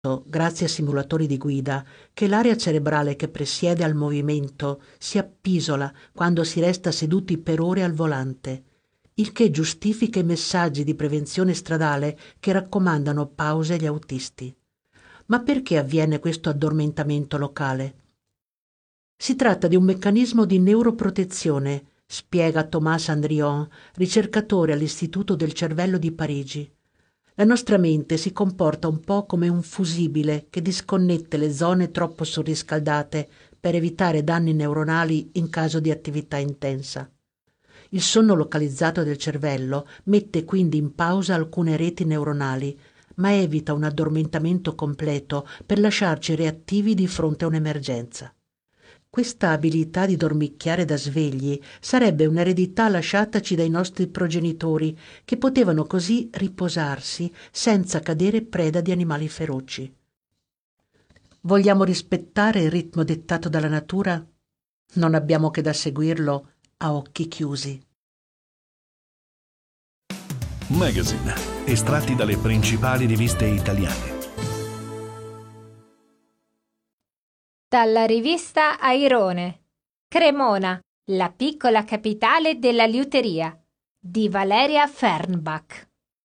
grazie a simulatori di guida, che l'area cerebrale che presiede al movimento si appisola quando si resta seduti per ore al volante, il che giustifica i messaggi di prevenzione stradale che raccomandano pause agli autisti. Ma perché avviene questo addormentamento locale? Si tratta di un meccanismo di neuroprotezione, spiega Thomas Andrion, ricercatore all'Istituto del Cervello di Parigi. La nostra mente si comporta un po' come un fusibile che disconnette le zone troppo surriscaldate per evitare danni neuronali in caso di attività intensa. Il sonno localizzato del cervello mette quindi in pausa alcune reti neuronali, ma evita un addormentamento completo per lasciarci reattivi di fronte a un'emergenza. Questa abilità di dormicchiare da svegli sarebbe un'eredità lasciataci dai nostri progenitori, che potevano così riposarsi senza cadere preda di animali feroci. Vogliamo rispettare il ritmo dettato dalla natura? Non abbiamo che da seguirlo a occhi chiusi. Magazine, estratti dalle principali riviste italiane. Dalla rivista Airone. Cremona, la piccola capitale della liuteria, di Valeria Fernbach.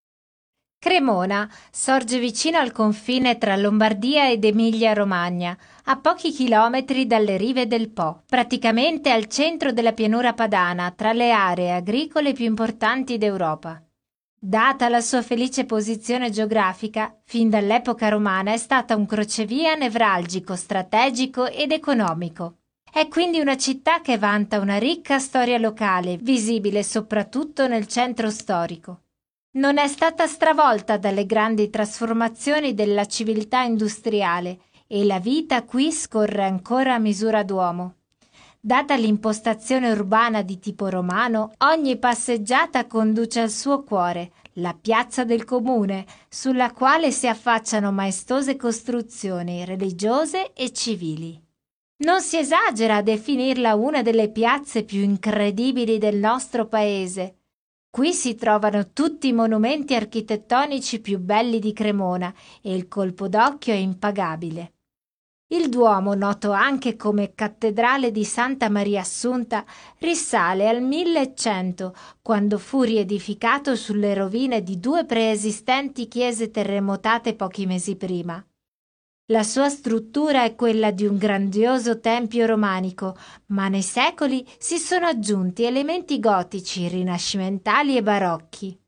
Cremona sorge vicino al confine tra Lombardia ed Emilia-Romagna, a pochi chilometri dalle rive del Po, praticamente al centro della pianura padana, tra le aree agricole più importanti d'Europa. Data la sua felice posizione geografica, fin dall'epoca romana è stata un crocevia nevralgico, strategico ed economico. È quindi una città che vanta una ricca storia locale, visibile soprattutto nel centro storico. Non è stata stravolta dalle grandi trasformazioni della civiltà industriale e la vita qui scorre ancora a misura d'uomo. Data l'impostazione urbana di tipo romano, ogni passeggiata conduce al suo cuore, la piazza del comune, sulla quale si affacciano maestose costruzioni religiose e civili. Non si esagera a definirla una delle piazze più incredibili del nostro paese. Qui si trovano tutti i monumenti architettonici più belli di Cremona e il colpo d'occhio è impagabile. Il Duomo, noto anche come Cattedrale di Santa Maria Assunta, risale al 1100, quando fu riedificato sulle rovine di due preesistenti chiese terremotate pochi mesi prima. La sua struttura è quella di un grandioso tempio romanico, ma nei secoli si sono aggiunti elementi gotici, rinascimentali e barocchi.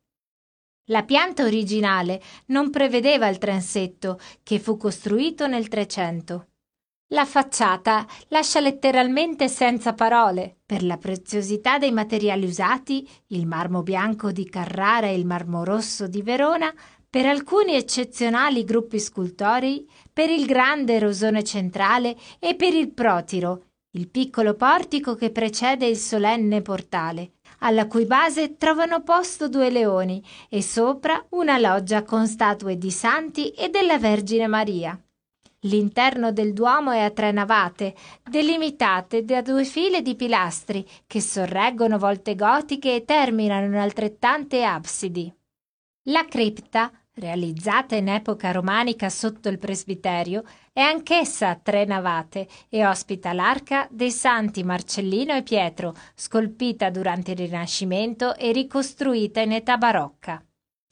La pianta originale non prevedeva il transetto, che fu costruito nel 300. La facciata lascia letteralmente senza parole per la preziosità dei materiali usati, il marmo bianco di Carrara e il marmo rosso di Verona, per alcuni eccezionali gruppi scultorei, per il grande rosone centrale e per il protiro, il piccolo portico che precede il solenne portale, alla cui base trovano posto due leoni e sopra una loggia con statue di santi e della Vergine Maria. L'interno del Duomo è a tre navate, delimitate da due file di pilastri che sorreggono volte gotiche e terminano in altrettante absidi. La cripta, realizzata in epoca romanica sotto il presbiterio, è anch'essa a tre navate e ospita l'arca dei santi Marcellino e Pietro, scolpita durante il Rinascimento e ricostruita in età barocca.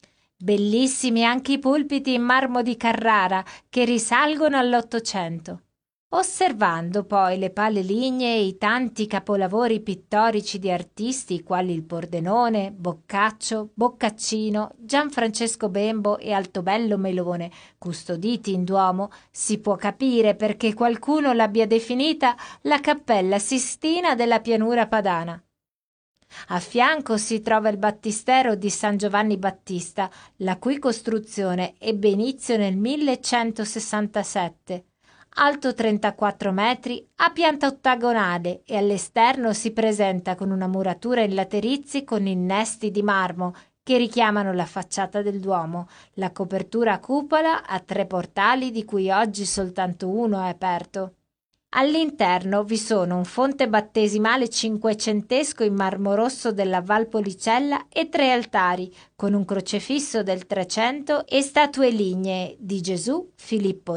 Bellissimi anche i pulpiti in marmo di Carrara che risalgono all'Ottocento. Osservando poi le pale lignee e i tanti capolavori pittorici di artisti quali il Pordenone, Boccaccio, Boccaccino, Gianfrancesco Bembo e Altobello Melone, custoditi in Duomo, si può capire perché qualcuno l'abbia definita la Cappella Sistina della pianura padana. A fianco si trova il battistero di San Giovanni Battista, la cui costruzione ebbe inizio nel 1167. Alto 34 metri, a pianta ottagonale e all'esterno si presenta con una muratura in laterizi con innesti di marmo che richiamano la facciata del Duomo, la copertura a cupola a tre portali di cui oggi soltanto uno è aperto. All'interno vi sono un fonte battesimale cinquecentesco in marmo rosso della Valpolicella e 3 altari con un crocefisso del 300 e statue lignee di Gesù, Filippo